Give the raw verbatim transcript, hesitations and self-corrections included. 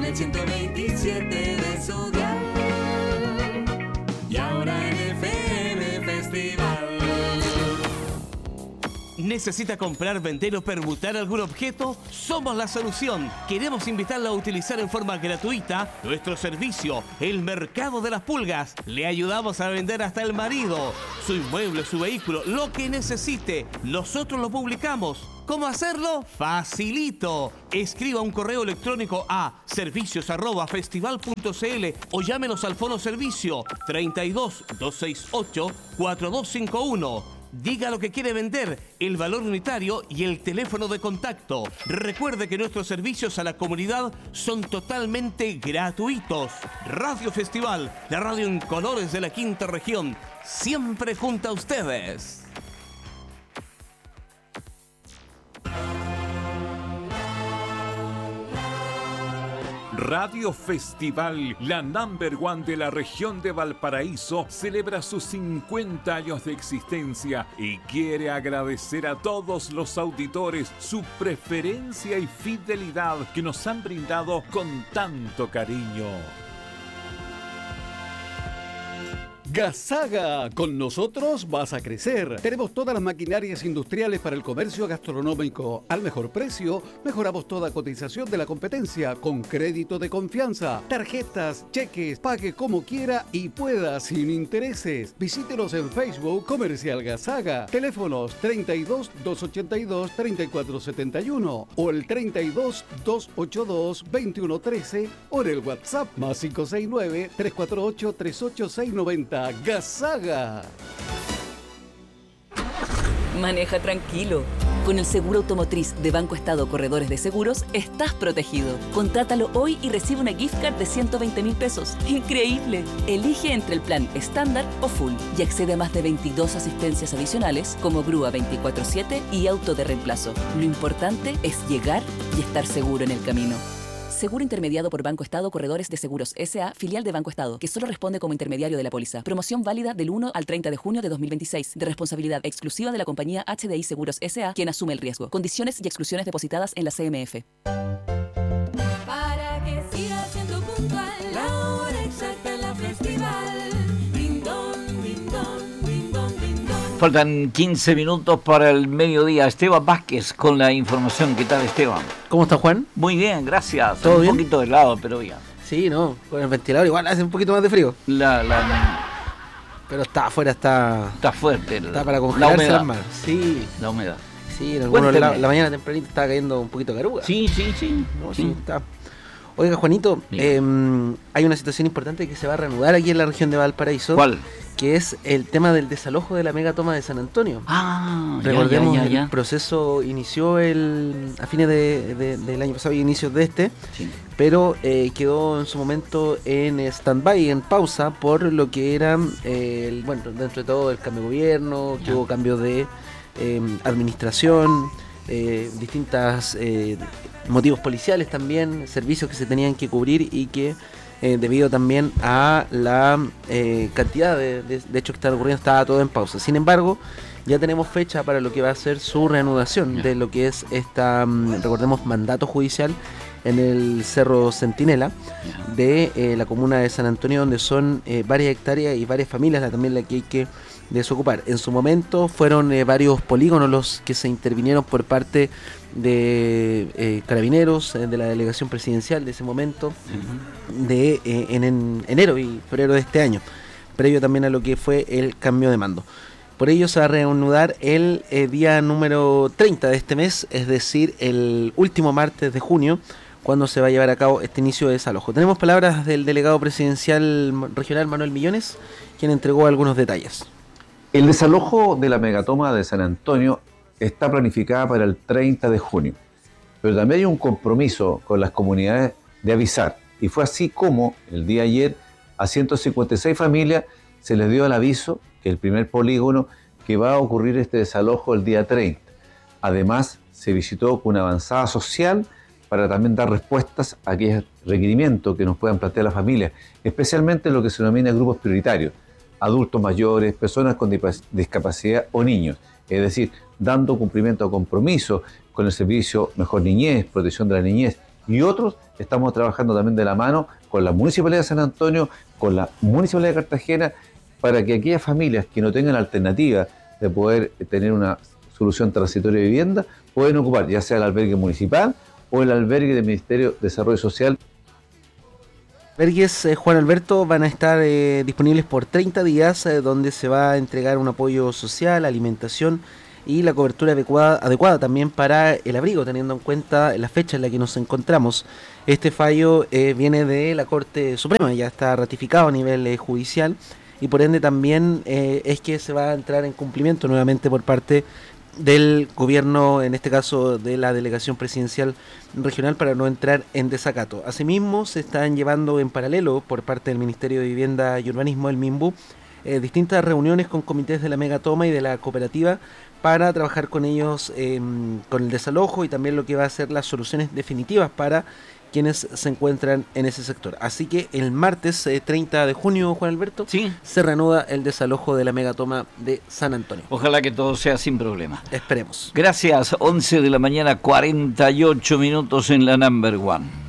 en el ciento veintisiete de su dial. Y ahora en F M Festival. ¿Necesita comprar, vender o permutar algún objeto? Somos la solución. Queremos invitarla a utilizar en forma gratuita nuestro servicio, el Mercado de las Pulgas. Le ayudamos a vender hasta el marido, su inmueble, su vehículo, lo que necesite. Nosotros lo publicamos. ¿Cómo hacerlo? Facilito. Escriba un correo electrónico a servicios arroba festival punto cl o llámenos al fono servicio treinta y dos, doscientos sesenta y ocho, cuarenta y dos cincuenta y uno. Diga lo que quiere vender, el valor unitario y el teléfono de contacto. Recuerde que nuestros servicios a la comunidad son totalmente gratuitos. Radio Festival, la radio en colores de la quinta región, siempre junto a ustedes. Radio Festival, la number one de la región de Valparaíso, celebra sus cincuenta años de existencia y quiere agradecer a todos los auditores su preferencia y fidelidad que nos han brindado con tanto cariño. Gasaga, con nosotros vas a crecer. Tenemos todas las maquinarias industriales para el comercio gastronómico al mejor precio. Mejoramos toda cotización de la competencia con crédito de confianza, tarjetas, cheques, pague como quiera y pueda sin intereses. Visítenos en Facebook Comercial Gasaga. Teléfonos treinta y dos, doscientos ochenta y dos, treinta y cuatro setenta y uno o el treinta y dos, doscientos ochenta y dos, veintiuno trece o en el WhatsApp más cinco seis nueve, tres cuatro ocho, tres ocho seis nueve cero. Gasaga. Maneja tranquilo. Con el seguro automotriz de Banco Estado Corredores de Seguros, estás protegido. Contrátalo hoy y recibe una gift card de ciento veinte mil pesos. ¡Increíble! Elige entre el plan estándar o full y accede a más de veintidós asistencias adicionales como grúa veinticuatro siete y auto de reemplazo. Lo importante es llegar y estar seguro en el camino. Seguro intermediado por Banco Estado Corredores de Seguros S A, filial de Banco Estado, que solo responde como intermediario de la póliza. Promoción válida del uno al treinta de junio de dos mil veintiséis, de responsabilidad exclusiva de la compañía H D I Seguros S A, quien asume el riesgo. Condiciones y exclusiones depositadas en la C M F. Para que siga siendo puntual, la hora exacta en la festival. Ding dong, ding dong, ding dong, ding dong. Faltan quince minutos para el mediodía. Esteban Vázquez con la información. ¿Qué tal, Esteban? ¿Cómo está, Juan? Muy bien, gracias. ¿Todo un bien? Un poquito de helado, pero bien. Sí, no, con el ventilador igual hace un poquito más de frío. La, la, Pero está afuera, está... está fuerte. La, Está para congelarse la humedad. las manos. Sí, La humedad. sí, en algunos Cuénteme. la, la mañana tempranito estaba cayendo un poquito de caruga. Sí, sí, sí. No, sí. sí, está. Oiga, Juanito, Diga. eh, hay una situación importante que se va a reanudar aquí en la región de Valparaíso. ¿Cuál? Que es el tema del desalojo de la megatoma de San Antonio. Ah, ya, Recordemos, ya, ya, ya. el proceso inició el, a fines de, de- del año pasado y inicios de este, Sí. pero eh, quedó en su momento en stand-by, en pausa, por lo que era, eh, el, bueno, dentro de todo el cambio de gobierno, que Ya. hubo cambio de eh, administración, eh, distintos motivos policiales también, servicios que se tenían que cubrir y que eh, debido también a la eh, cantidad de, de, de hechos que están ocurriendo, estaba todo en pausa. Sin embargo, ya tenemos fecha para lo que va a ser su reanudación Ya. de lo que es esta, mm, recordemos, mandato judicial en el Cerro Centinela Ya. de eh, la comuna de San Antonio, donde son eh, varias hectáreas y varias familias la, también la que hay que desocupar. En su momento fueron eh, varios polígonos los que se intervinieron por parte de eh, carabineros, eh, de la delegación presidencial de ese momento, Ujú. de eh, en, en enero y febrero de este año, previo también a lo que fue el cambio de mando. Por ello se va a reanudar el eh, día número treinta de este mes, es decir, el último martes de junio, cuando se va a llevar a cabo este inicio de desalojo. Tenemos palabras del delegado presidencial regional Manuel Millones, quien entregó algunos detalles. El desalojo de la megatoma de San Antonio está planificada para el treinta de junio, pero también hay un compromiso con las comunidades de avisar, y fue así como el día de ayer a ciento cincuenta y seis familias se les dio el aviso que el primer polígono que va a ocurrir este desalojo el día treinta. Además, se visitó con una avanzada social para también dar respuestas a aquellos requerimientos que nos puedan plantear las familias, especialmente lo que se denomina grupos prioritarios, adultos mayores, personas con discapacidad o niños, es decir, dando cumplimiento a compromisos con el servicio Mejor Niñez, Protección de la Niñez y otros estamos trabajando también de la mano con la Municipalidad de San Antonio, con la Municipalidad de Cartagena, para que aquellas familias que no tengan alternativa de poder tener una solución transitoria de vivienda, pueden ocupar ya sea el albergue municipal o el albergue del Ministerio de Desarrollo Social. Albergues, eh, Juan Alberto, van a estar eh, disponibles por treinta días, eh, donde se va a entregar un apoyo social, alimentación y la cobertura adecuada, adecuada también para el abrigo, teniendo en cuenta la fecha en la que nos encontramos. Este fallo eh, viene de la Corte Suprema, ya está ratificado a nivel eh, judicial, y por ende también eh, es que se va a entrar en cumplimiento nuevamente por parte del gobierno, en este caso de la delegación presidencial regional, para no entrar en desacato. Asimismo, se están llevando en paralelo por parte del Ministerio de Vivienda y Urbanismo, el MIMBU, eh, distintas reuniones con comités de la Megatoma y de la cooperativa para trabajar con ellos eh, con el desalojo y también lo que va a ser las soluciones definitivas para quienes se encuentran en ese sector. Así que el martes eh, treinta de junio, Juan Alberto, sí, se reanuda el desalojo de la Megatoma de San Antonio. Ojalá que todo sea sin problema. Esperemos. Gracias. once de la mañana, cuarenta y ocho minutos en la Number One.